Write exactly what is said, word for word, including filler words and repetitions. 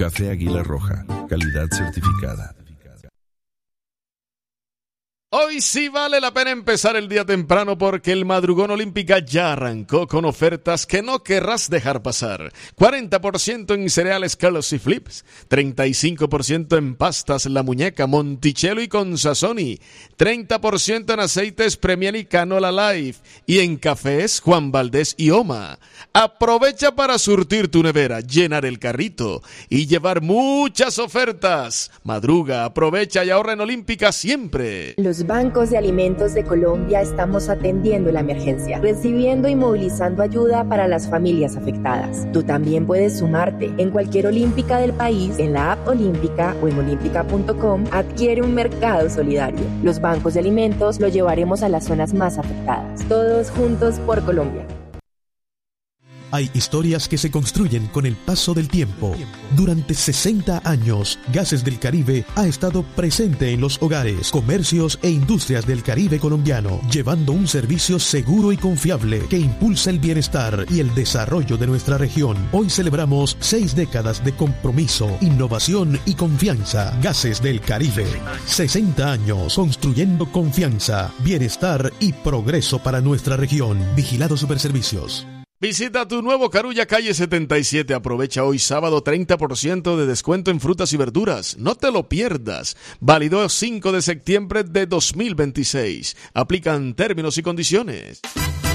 Café Águila Roja, calidad certificada. Hoy sí vale la pena empezar el día temprano porque el Madrugón Olímpica ya arrancó con ofertas que no querrás dejar pasar. cuarenta por ciento en cereales Carlos y Flips, treinta y cinco por ciento en pastas La Muñeca, Monticello y Consazoni, treinta por ciento en aceites Premier y Canola Life y en cafés Juan Valdés y Oma. Aprovecha para surtir tu nevera, llenar el carrito y llevar muchas ofertas. Madruga, aprovecha y ahorra en Olímpica siempre. Los bancos de alimentos de Colombia estamos atendiendo la emergencia, recibiendo y movilizando ayuda para las familias afectadas. Tú también puedes sumarte. En cualquier Olímpica del país, en la app Olímpica o en olímpica punto com, adquiere un mercado solidario. Los bancos de alimentos lo llevaremos a las zonas más afectadas. Todos juntos por Colombia. Hay historias que se construyen con el paso del tiempo. Durante sesenta años, Gases del Caribe ha estado presente en los hogares, comercios e industrias del Caribe colombiano, llevando un servicio seguro y confiable que impulsa el bienestar y el desarrollo de nuestra región. Hoy celebramos seis décadas de compromiso, innovación y confianza. Gases del Caribe. sesenta años construyendo confianza, bienestar y progreso para nuestra región. Vigilado Superservicios. Visita tu nuevo Carulla calle setenta y siete. Aprovecha hoy sábado treinta por ciento de descuento en frutas y verduras. No te lo pierdas. Válido cinco de septiembre de dos mil veintiséis. Aplican términos y condiciones.